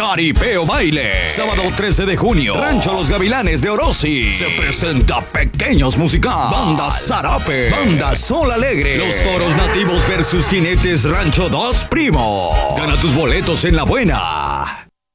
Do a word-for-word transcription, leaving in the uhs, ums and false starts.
Jaripeo Baile. Sábado trece de junio, Rancho Los Gavilanes de Orosi. Se presenta Pequeños Musical. Banda Zarape. Banda Sol Alegre. Los Toros Nativos versus Jinetes Rancho Dos Primo. Gana tus boletos en La Buena.